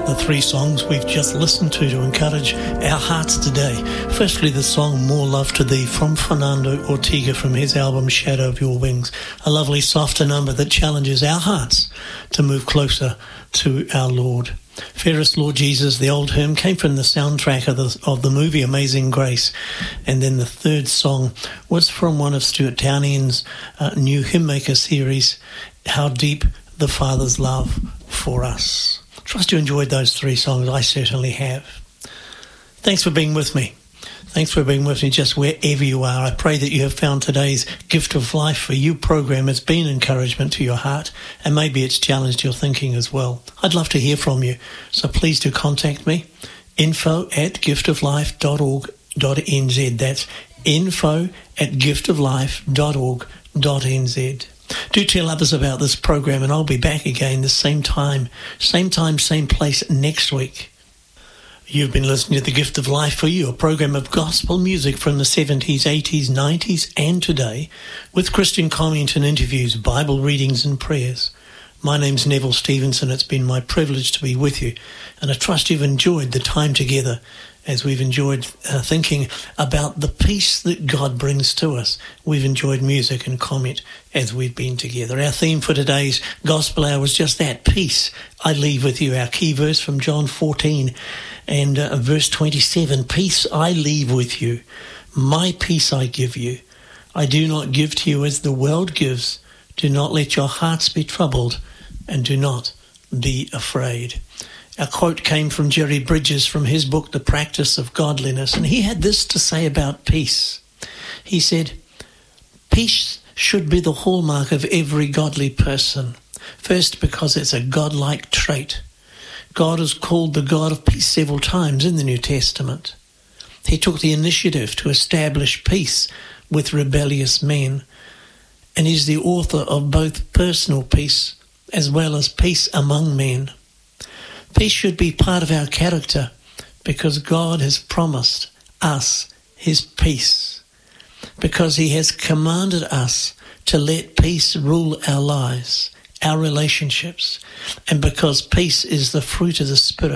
the three songs we've just listened to encourage our hearts today. Firstly, the song More Love to Thee from Fernando Ortega from his album Shadow of Your Wings, a lovely softer number that challenges our hearts to move closer to our Lord. Fairest Lord Jesus, the old hymn, came from the soundtrack of the movie Amazing Grace. And then the third song was from one of Stuart Townend's new hymn maker series, How Deep the Father's Love for Us. Trust you enjoyed those three songs. I certainly have. Thanks for being with me. Thanks for being with me just wherever you are. I pray that you have found today's Gift of Life for You program has been encouragement to your heart, and maybe it's challenged your thinking as well. I'd love to hear from you, so please do contact me. info@giftoflife.org.nz. That's info@giftoflife.org.nz. Do tell others about this program, and I'll be back again the same time, same place next week. You've been listening to The Gift of Life for You, a program of gospel music from the 70s, 80s, 90s and today, with Christian comment and interviews, Bible readings and prayers. My name's Neville Stevenson. It's been my privilege to be with you, and I trust you've enjoyed the time together as we've enjoyed thinking about the peace that God brings to us. We've enjoyed music and comment as we've been together. Our theme for today's Gospel Hour was just that, peace I leave with you. Our key verse from John 14 and verse 27, peace I leave with you, my peace I give you. I do not give to you as the world gives. Do not let your hearts be troubled, and do not be afraid. Our quote came from Jerry Bridges from his book, The Practice of Godliness, and he had this to say about peace. He said, peace should be the hallmark of every godly person. First, because it's a godlike trait. God is called the God of peace several times in the New Testament. He took the initiative to establish peace with rebellious men, and is the author of both personal peace as well as peace among men. Peace should be part of our character because God has promised us his peace, because he has commanded us to let peace rule our lives, our relationships, and because peace is the fruit of the Spirit.